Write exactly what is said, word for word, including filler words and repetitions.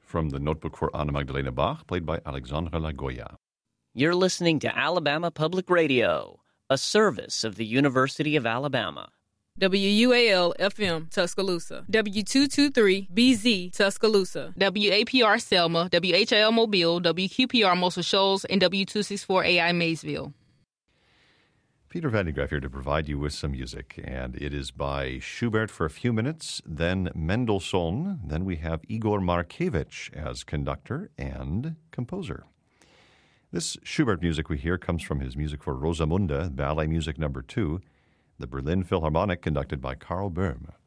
from the Notebook for Anna Magdalena Bach, played by Alexandra Lagoya. You're listening to Alabama Public Radio, a service of the University of Alabama. W U A L F M Tuscaloosa, W two twenty-three B Z Tuscaloosa, W A P R Selma, W H L Mobile, W Q P R Muscle Shoals, and W two sixty-four A I Maysville. Peter Vandegraff here to provide you with some music, and it is by Schubert for a few minutes, then Mendelssohn, then we have Igor Markevich as conductor and composer. This Schubert music we hear comes from his music for Rosamunde, ballet music number two, the Berlin Philharmonic, conducted by Karl Böhm.